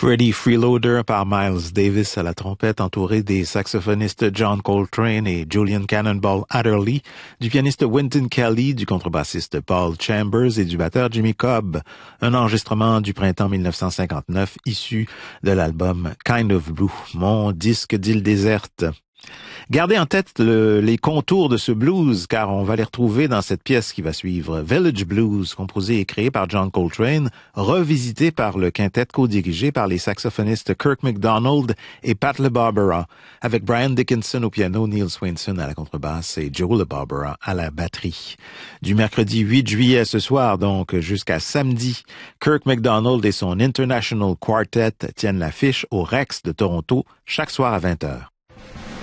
Freddie Freeloader par Miles Davis à la trompette, entouré des saxophonistes John Coltrane et Julian Cannonball Adderley, du pianiste Wynton Kelly, du contrebassiste Paul Chambers et du batteur Jimmy Cobb. Un enregistrement du printemps 1959 issu de l'album Kind of Blue, mon disque d'île déserte. Gardez en tête les contours de ce blues, car on va les retrouver dans cette pièce qui va suivre. Village Blues, composé et créé par John Coltrane, revisité par le quintet co-dirigé par les saxophonistes Kirk MacDonald et Pat LeBarbera, avec Brian Dickinson au piano, Neil Swainson à la contrebasse et Joe LeBarbera à la batterie. Du mercredi 8 juillet ce soir, donc, jusqu'à samedi, Kirk MacDonald et son International Quartet tiennent l'affiche au Rex de Toronto chaque soir à 20h.